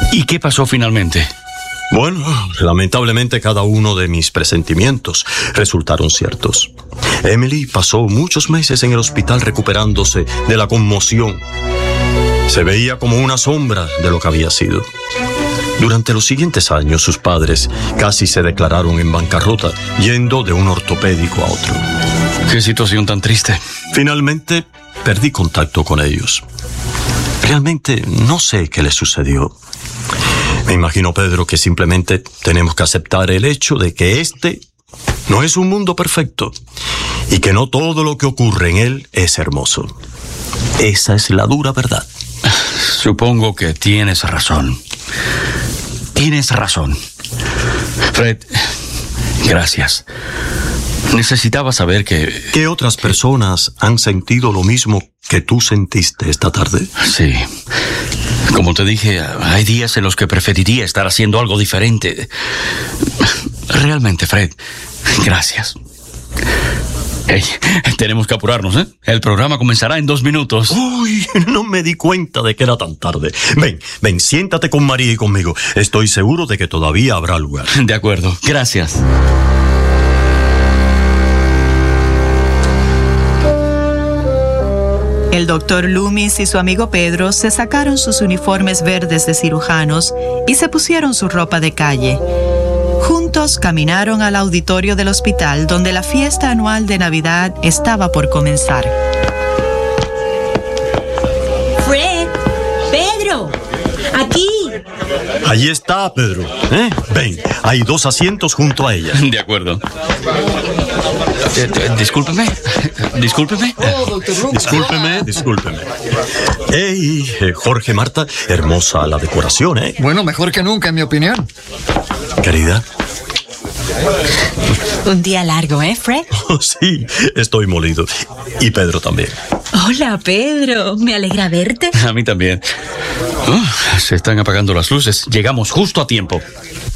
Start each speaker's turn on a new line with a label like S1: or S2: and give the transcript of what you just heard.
S1: ¿Y qué pasó finalmente?
S2: Bueno, lamentablemente cada uno de mis presentimientos resultaron ciertos. Emily pasó muchos meses en el hospital recuperándose de la conmoción. Se veía como una sombra de lo que había sido. Durante los siguientes años, sus padres casi se declararon en bancarrota, yendo de un ortopédico a otro.
S1: Qué situación tan triste.
S2: Finalmente, perdí contacto con ellos. Realmente no sé qué les sucedió. Me imagino, Pedro, que simplemente tenemos que aceptar el hecho de que este no es un mundo perfecto y que no todo lo que ocurre en él es hermoso. Esa es la dura verdad.
S1: Supongo que tienes razón. Tienes razón. Fred, gracias. Necesitaba saber que
S2: otras personas han sentido lo mismo que tú sentiste esta tarde.
S1: Sí. Como te dije, hay días en los que preferiría estar haciendo algo diferente. Realmente, Fred, gracias. Hey, tenemos que apurarnos, ¿eh? El programa comenzará en 2 minutos.
S2: Uy, no me di cuenta de que era tan tarde. Ven, siéntate con María y conmigo. Estoy seguro de que todavía habrá lugar.
S1: De acuerdo, gracias.
S3: El doctor Loomis y su amigo Pedro se sacaron sus uniformes verdes de cirujanos y se pusieron su ropa de calle. Juntos caminaron al auditorio del hospital donde la fiesta anual de Navidad estaba por comenzar.
S4: ¡Fred! ¡Pedro! ¡Aquí!
S2: Allí está, Pedro. Ven, hay 2 asientos junto a ella.
S1: De acuerdo. Discúlpeme.
S2: Discúlpeme. Hey, Jorge, Marta, hermosa la decoración, ¿eh?
S5: Bueno, mejor que nunca, en mi opinión.
S2: Querida.
S4: Un día largo, Fred?
S2: Oh, sí, estoy molido. Y Pedro también.
S4: Hola, Pedro. Me alegra verte.
S1: A mí también. Se están apagando las luces. Llegamos justo a tiempo.